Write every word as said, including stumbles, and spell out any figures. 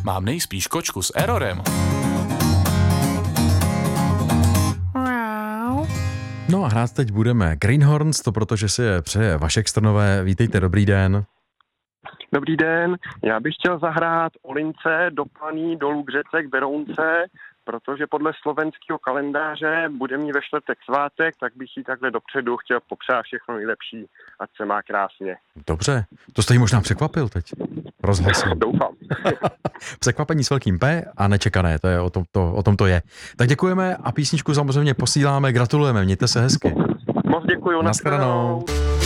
Mám nejspíš kočku s errorem. No a hrát teď budeme Greenhorns, to protože si je přeje Vašek Strnové. Vítejte, dobrý den. Dobrý den, já bych chtěl zahrát Olince do Planý, dolů k řece, k Berounce, protože podle slovenského kalendáře bude mít ve čtvrtek svátek, tak bych jí takhle dopředu chtěl popřát všechno nejlepší, ať se má krásně. Dobře, to jste jí možná překvapil teď. Rozhlasem. Doufám. Překvapení s velkým P a nečekané, to je, o, tom to, o tom to je. Tak děkujeme a písničku samozřejmě posíláme, gratulujeme, mějte se hezky. Moc děkuju, Naschledanou. nashledanou.